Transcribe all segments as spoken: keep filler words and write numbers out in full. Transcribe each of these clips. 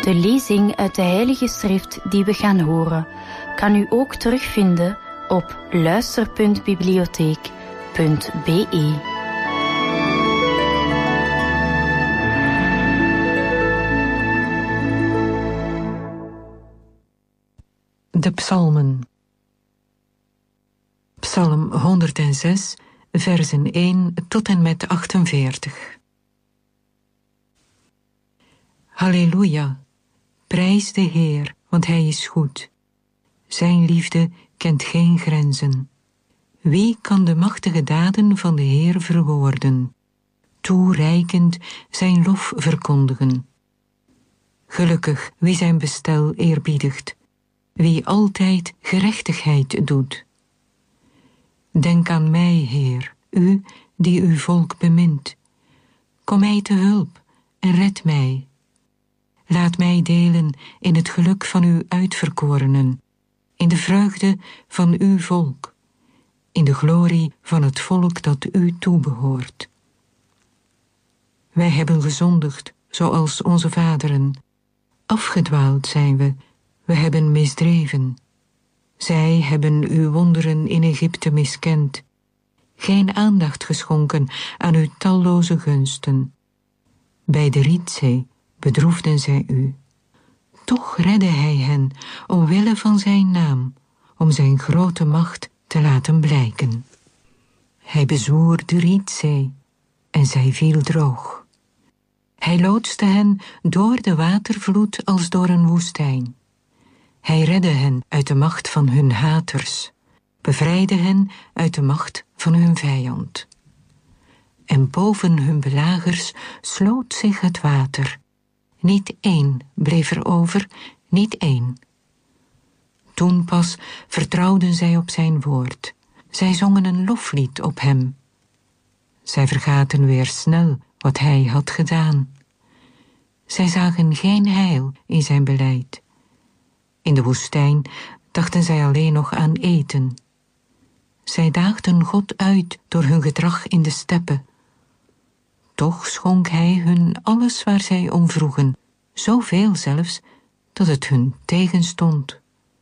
De lezing uit de Heilige Schrift die we gaan horen, kan u ook terugvinden op luister punt bibliotheek punt b e. De Psalmen. Psalm honderdzes, versen één tot en met achtenveertig. Halleluja, prijs de Heer, want Hij is goed. Zijn liefde kent geen grenzen. Wie kan de machtige daden van de Heer verwoorden, toereikend zijn lof verkondigen? Gelukkig wie zijn bestel eerbiedigt, wie altijd gerechtigheid doet. Denk aan mij, Heer, u die uw volk bemint. Kom mij te hulp en red mij. Laat mij delen in het geluk van uw uitverkorenen, in de vreugde van uw volk, in de glorie van het volk dat u toebehoort. Wij hebben gezondigd, zoals onze vaderen. Afgedwaald zijn we, we hebben misdreven. Zij hebben uw wonderen in Egypte miskend, geen aandacht geschonken aan uw talloze gunsten. Bij de Rietzee bedroefden zij u. Toch redde hij hen, omwille van zijn naam, om zijn grote macht te laten blijken. Hij bezwoer de Rietzee, en zij viel droog. Hij loodste hen door de watervloed als door een woestijn. Hij redde hen uit de macht van hun haters, bevrijdde hen uit de macht van hun vijand. En boven hun belagers sloot zich het water. Niet één bleef er over, niet één. Toen pas vertrouwden zij op zijn woord. Zij zongen een loflied op hem. Zij vergaten weer snel wat hij had gedaan. Zij zagen geen heil in zijn beleid. In de woestijn dachten zij alleen nog aan eten. Zij daagden God uit door hun gedrag in de steppen. Toch schonk hij hun alles waar zij om vroegen, zoveel zelfs dat het hun tegenstond.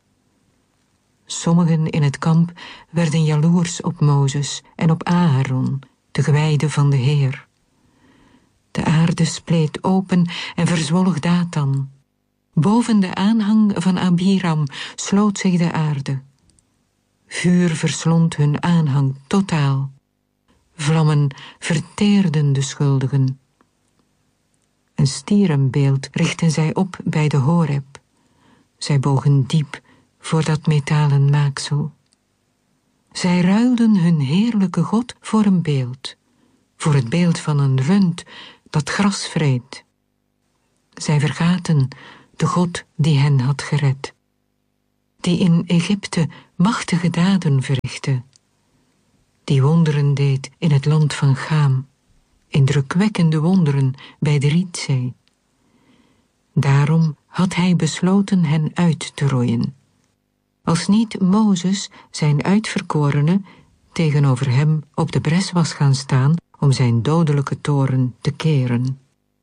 Sommigen in het kamp werden jaloers op Mozes en op Aaron, de gewijde van de Heer. De aarde spleet open en verzwolg Datan. Boven de aanhang van Abiram sloot zich de aarde. Vuur verslond hun aanhang totaal. Vlammen verteerden de schuldigen. Een stierenbeeld richtten zij op bij de Horeb. Zij bogen diep voor dat metalen maaksel. Zij ruilden hun heerlijke God voor een beeld, voor het beeld van een rund dat gras vreet. Zij vergaten de God die hen had gered, die in Egypte machtige daden verrichtte, die wonderen deed in het land van Chaam, indrukwekkende wonderen bij de Rietzee. Daarom had hij besloten hen uit te roeien. Als niet Mozes, zijn uitverkorene, tegenover hem op de bres was gaan staan om zijn dodelijke toorn te keren.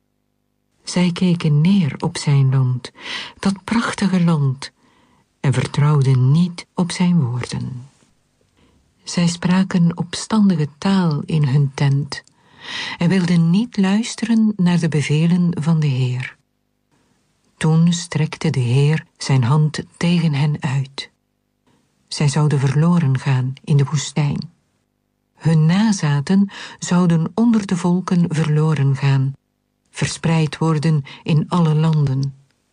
Zij keken neer op zijn land, dat prachtige land, en vertrouwden niet op zijn woorden. Zij spraken opstandige taal in hun tent en wilden niet luisteren naar de bevelen van de Heer. Toen strekte de Heer zijn hand tegen hen uit. Zij zouden verloren gaan in de woestijn. Hun nazaten zouden onder de volken verloren gaan, verspreid worden in alle landen.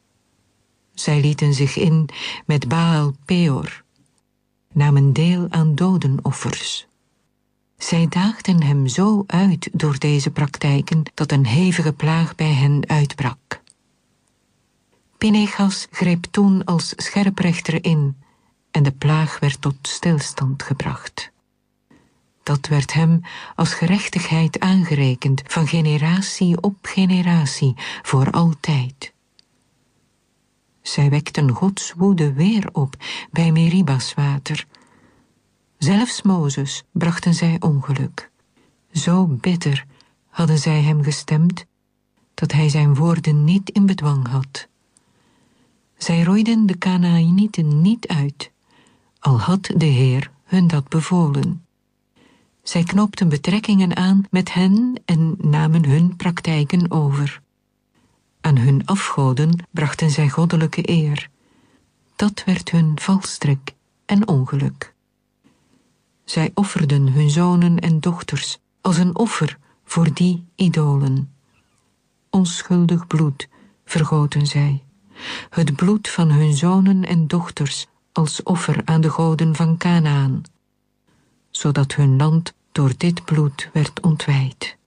Zij lieten zich in met Baal Peor, namen deel aan dodenoffers. Zij daagden hem zo uit door deze praktijken dat een hevige plaag bij hen uitbrak. Pinechas greep toen als scherprechter in en de plaag werd tot stilstand gebracht. Dat werd hem als gerechtigheid aangerekend van generatie op generatie voor altijd. Zij wekten Gods woede weer op bij Meribas water. Zelfs Mozes brachten zij ongeluk. Zo bitter hadden zij hem gestemd dat hij zijn woorden niet in bedwang had. Zij rooiden de Kanaanieten niet uit, al had de Heer hun dat bevolen. Zij knoopten betrekkingen aan met hen en namen hun praktijken over. Aan hun afgoden brachten zij goddelijke eer. Dat werd hun valstrik en ongeluk. Zij offerden hun zonen en dochters als een offer voor die idolen. Onschuldig bloed vergoten zij, het bloed van hun zonen en dochters als offer aan de goden van Kanaan, zodat hun land door dit bloed werd ontwijd.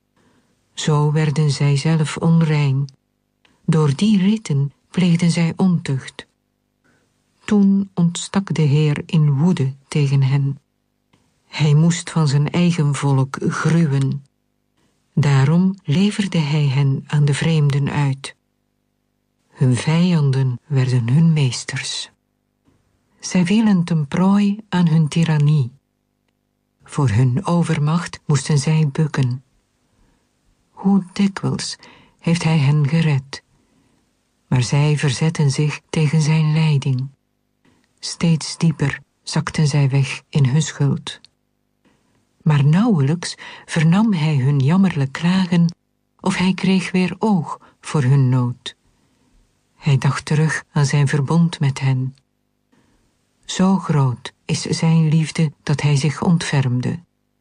Zo werden zij zelf onrein. Door die ritten pleegden zij ontucht. Toen ontstak de Heer in woede tegen hen. Hij moest van zijn eigen volk gruwen. Daarom leverde hij hen aan de vreemden uit. Hun vijanden werden hun meesters. Zij vielen ten prooi aan hun tirannie. Voor hun overmacht moesten zij bukken. Hoe dikwijls heeft hij hen gered, maar zij verzetten zich tegen zijn leiding. Steeds dieper zakten zij weg in hun schuld. Maar nauwelijks vernam hij hun jammerlijk klagen of hij kreeg weer oog voor hun nood. Hij dacht terug aan zijn verbond met hen. Zo groot is zijn liefde dat hij zich ontfermde.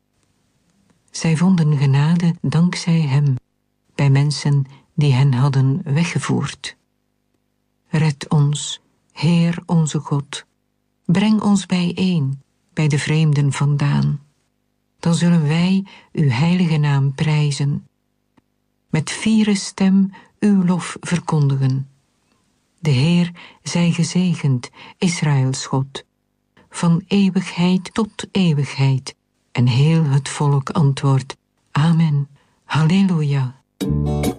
Zij vonden genade dankzij hem, bij mensen die hen hadden weggevoerd. Red ons, Heer onze God, breng ons bijeen, bij de vreemden vandaan. Dan zullen wij uw heilige naam prijzen, met fiere stem uw lof verkondigen. De Heer zij gezegend, Israëls God, van eeuwigheid tot eeuwigheid. En heel het volk antwoordt, Amen, Halleluja.